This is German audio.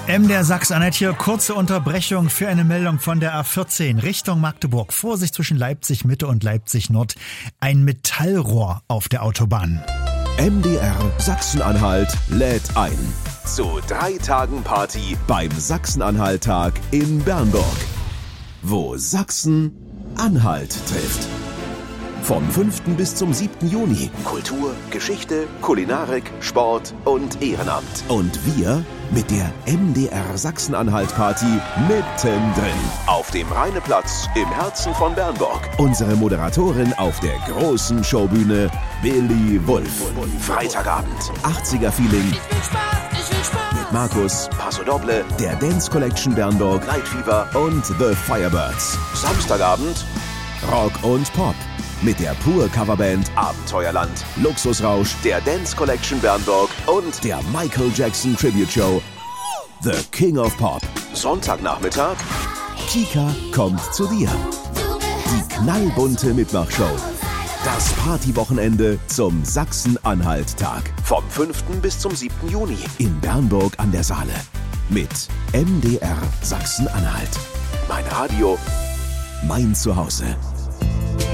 MDR Sachsen-Anhalt hier, kurze Unterbrechung für eine Meldung von der A14 Richtung Magdeburg. Vorsicht zwischen Leipzig-Mitte und Leipzig-Nord. Ein Metallrohr auf der Autobahn. MDR Sachsen-Anhalt lädt ein zu 3 Tagen Party beim Sachsen-Anhalt-Tag in Bernburg, wo Sachsen-Anhalt trifft. Vom 5. bis zum 7. Juni. Kultur, Geschichte, Kulinarik, Sport und Ehrenamt. Und wir mit der MDR Sachsen-Anhalt-Party mittendrin. Auf dem Rheineplatz im Herzen von Bernburg. Unsere Moderatorin auf der großen Showbühne, Billy Wulff. Freitagabend, 80er-Feeling. Mit Markus, Paso Doble, der Dance Collection Bernburg, Night Fever und The Firebirds. Samstagabend, Rock und Pop. Mit der Pur-Coverband Abenteuerland, Luxusrausch, der Dance Collection Bernburg und der Michael Jackson Tribute Show The King of Pop. Sonntagnachmittag, Kika kommt zu dir. Die knallbunte Mitmachshow. Das Partywochenende zum Sachsen-Anhalt-Tag. Vom 5. bis zum 7. Juni in Bernburg an der Saale. Mit MDR Sachsen-Anhalt. Mein Radio, mein Zuhause.